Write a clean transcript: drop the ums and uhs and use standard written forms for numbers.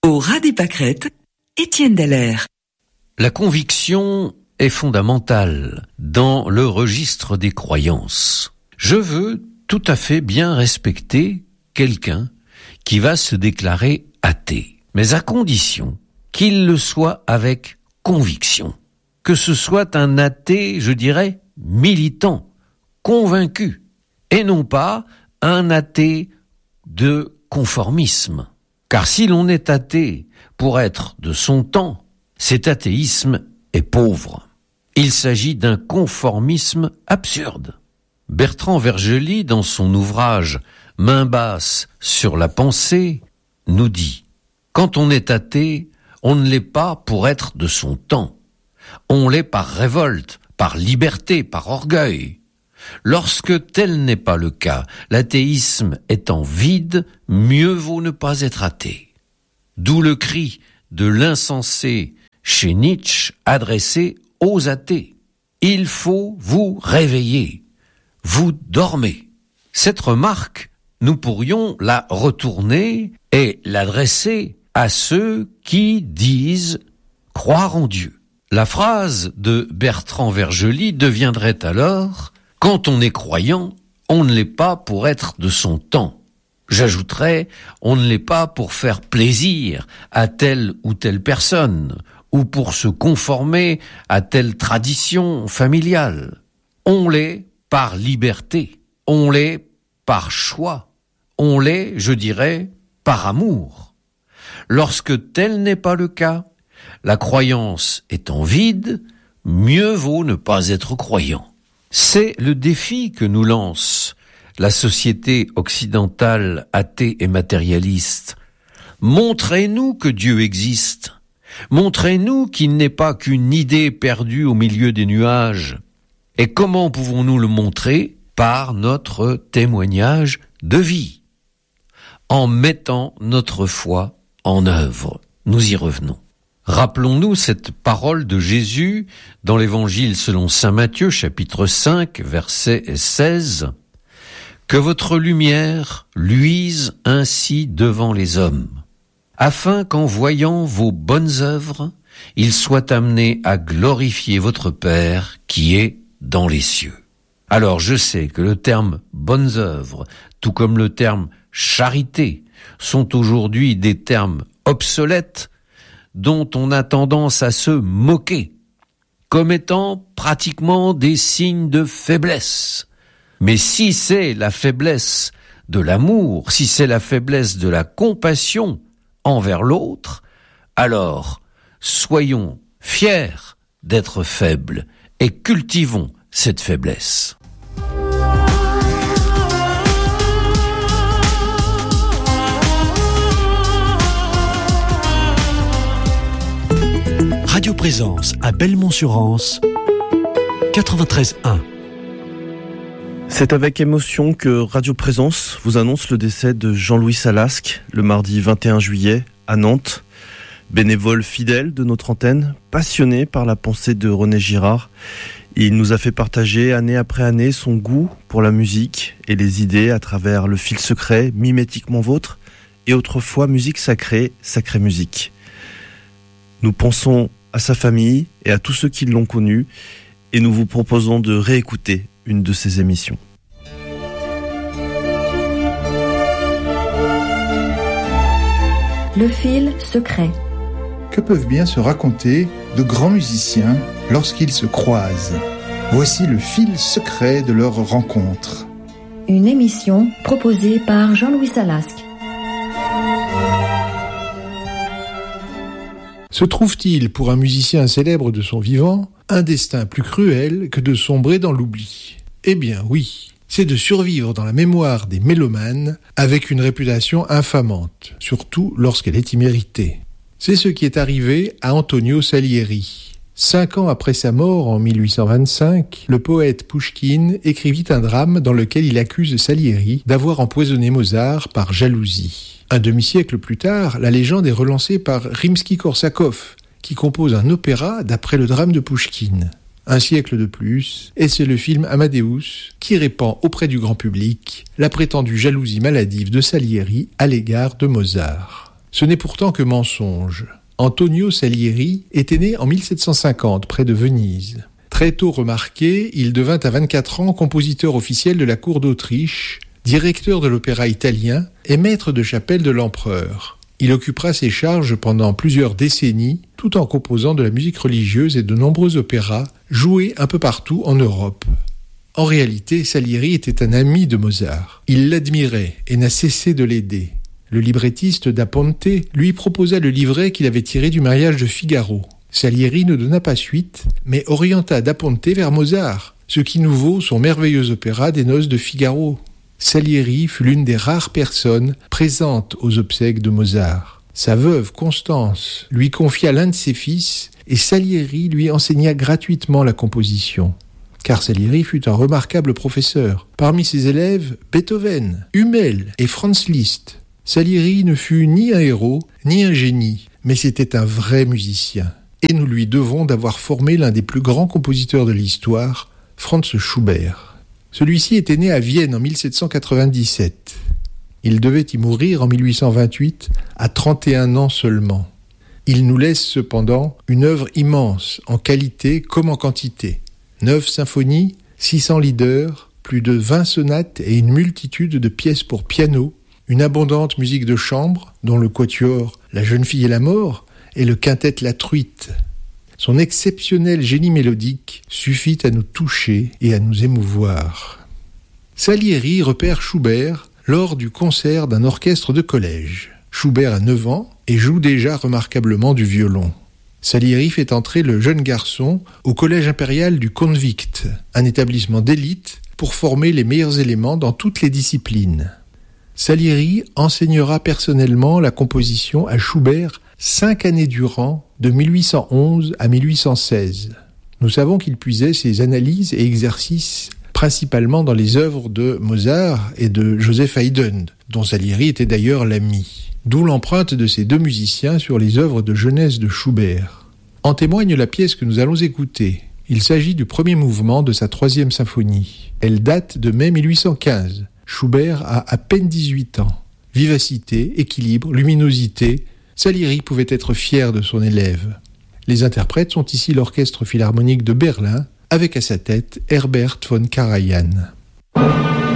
Au ras des pâquerettes, Étienne Dallaire. La conviction est fondamentale dans le registre des croyances. Je veux tout à fait bien respecter quelqu'un qui va se déclarer athée, mais à condition qu'il le soit avec conviction. Que ce soit un athée, je dirais, militant, convaincu, et non pas un athée de conformisme. Car si l'on est athée pour être de son temps, cet athéisme est pauvre. Il s'agit d'un conformisme absurde. Bertrand Vergely, dans son ouvrage « Main basse sur la pensée », nous dit « Quand on est athée, on ne l'est pas pour être de son temps. On l'est par révolte, par liberté, par orgueil. Lorsque tel n'est pas le cas, l'athéisme étant vide, mieux vaut ne pas être athée. » D'où le cri de l'insensé chez Nietzsche adressé aux athées. Il faut vous réveiller. Vous dormez. Cette remarque, nous pourrions la retourner et l'adresser à ceux qui disent croire en Dieu. La phrase de Bertrand Vergely deviendrait alors « Quand on est croyant, on ne l'est pas pour être de son temps ». J'ajouterais « On ne l'est pas pour faire plaisir à telle ou telle personne ou pour se conformer à telle tradition familiale. On l'est par liberté, on l'est par choix, on l'est, je dirais, par amour. Lorsque tel n'est pas le cas, la croyance étant vide, mieux vaut ne pas être croyant. » C'est le défi que nous lance la société occidentale athée et matérialiste. Montrez-nous que Dieu existe. Montrez-nous qu'il n'est pas qu'une idée perdue au milieu des nuages. Et comment pouvons-nous le montrer? Par notre témoignage de vie, en mettant notre foi en œuvre. Nous y revenons. Rappelons-nous cette parole de Jésus dans l'Évangile selon saint Matthieu, chapitre 5, verset 16. « Que votre lumière luise ainsi devant les hommes, afin qu'en voyant vos bonnes œuvres, ils soient amenés à glorifier votre Père qui est dans les cieux. » Alors je sais que le terme « bonnes œuvres », tout comme le terme « charité », sont aujourd'hui des termes obsolètes dont on a tendance à se moquer, comme étant pratiquement des signes de faiblesse. Mais si c'est la faiblesse de l'amour, si c'est la faiblesse de la compassion envers l'autre, alors soyons fiers d'être faibles et cultivons cette faiblesse. Radio Présence à Belmont-sur-Anse, 93.1. C'est avec émotion que Radio Présence vous annonce le décès de Jean-Louis Salasque le mardi 21 juillet à Nantes. Bénévole fidèle de notre antenne, passionné par la pensée de René Girard, il nous a fait partager année après année son goût pour la musique et les idées à travers le fil secret, mimétiquement vôtre, et autrefois musique sacrée, sacrée musique. Nous pensons à sa famille et à tous ceux qui l'ont connu, et nous vous proposons de réécouter une de ses émissions. Le fil secret. Que peuvent bien se raconter de grands musiciens lorsqu'ils se croisent? Voici le fil secret de leur rencontre. Une émission proposée par Jean-Louis Salasque. Se trouve-t-il, pour un musicien célèbre de son vivant, un destin plus cruel que de sombrer dans l'oubli? Eh bien oui, c'est de survivre dans la mémoire des mélomanes avec une réputation infamante, surtout lorsqu'elle est imméritée. C'est ce qui est arrivé à Antonio Salieri. 5 ans après sa mort, en 1825, le poète Pouchkine écrivit un drame dans lequel il accuse Salieri d'avoir empoisonné Mozart par jalousie. Un demi-siècle plus tard, la légende est relancée par Rimsky-Korsakov, qui compose un opéra d'après le drame de Pouchkine. Un siècle de plus, et c'est le film Amadeus qui répand auprès du grand public la prétendue jalousie maladive de Salieri à l'égard de Mozart. Ce n'est pourtant que mensonge. Antonio Salieri était né en 1750, près de Venise. Très tôt remarqué, il devint à 24 ans compositeur officiel de la cour d'Autriche, directeur de l'opéra italien et maître de chapelle de l'empereur. Il occupera ses charges pendant plusieurs décennies, tout en composant de la musique religieuse et de nombreux opéras, joués un peu partout en Europe. En réalité, Salieri était un ami de Mozart. Il l'admirait et n'a cessé de l'aider. Le librettiste Da Ponte lui proposa le livret qu'il avait tiré du mariage de Figaro. Salieri ne donna pas suite, mais orienta Da Ponte vers Mozart, ce qui nous vaut son merveilleux opéra des Noces de Figaro. Salieri fut l'une des rares personnes présentes aux obsèques de Mozart. Sa veuve, Constance, lui confia l'un de ses fils et Salieri lui enseigna gratuitement la composition. Car Salieri fut un remarquable professeur. Parmi ses élèves, Beethoven, Hummel et Franz Liszt. Salieri ne fut ni un héros, ni un génie, mais c'était un vrai musicien. Et nous lui devons d'avoir formé l'un des plus grands compositeurs de l'histoire, Franz Schubert. Celui-ci était né à Vienne en 1797. Il devait y mourir en 1828, à 31 ans seulement. Il nous laisse cependant une œuvre immense, en qualité comme en quantité. 9 symphonies, 600 lieder, plus de 20 sonates et une multitude de pièces pour piano, une abondante musique de chambre, dont le quatuor La jeune fille et la mort et le quintet La truite. Son exceptionnel génie mélodique suffit à nous toucher et à nous émouvoir. Salieri repère Schubert lors du concert d'un orchestre de collège. Schubert a 9 ans et joue déjà remarquablement du violon. Salieri fait entrer le jeune garçon au collège impérial du Convict, un établissement d'élite pour former les meilleurs éléments dans toutes les disciplines. Salieri enseignera personnellement la composition à Schubert 5 années durant, de 1811 à 1816. Nous savons qu'il puisait ses analyses et exercices principalement dans les œuvres de Mozart et de Joseph Haydn, dont Salieri était d'ailleurs l'ami. D'où l'empreinte de ces deux musiciens sur les œuvres de jeunesse de Schubert. En témoigne la pièce que nous allons écouter. Il s'agit du premier mouvement de sa 3e symphonie. Elle date de mai 1815. Schubert a à peine 18 ans. Vivacité, équilibre, luminosité, Salieri pouvait être fier de son élève. Les interprètes sont ici l'Orchestre Philharmonique de Berlin, avec à sa tête Herbert von Karajan.